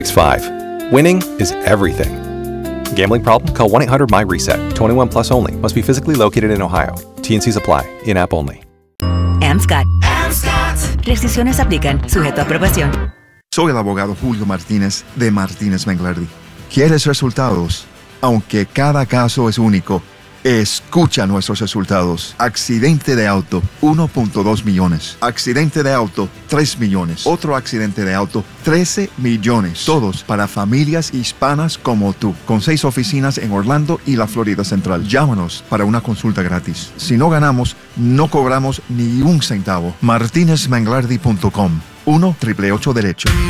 5. Winning is everything. Gambling problem? Call 1-800-MY-RESET. 21 plus only. Must be physically located in Ohio. T&Cs apply. In-app only. AMSCAT. Restricciones aplican. Sujeto a aprobación. Soy el abogado Julio Martínez de Martínez Menglardi. ¿Quieres resultados? Aunque cada caso es único, escucha nuestros resultados. Accidente de auto, 1.2 millones. Accidente de auto, 3 millones. Otro accidente de auto, 13 millones. Todos para familias hispanas como tú. Con 6 oficinas en Orlando y la Florida Central. Llámanos para una consulta gratis. Si no ganamos, no cobramos ni un centavo. MartínezMenglardi.com 1-888-DERECHO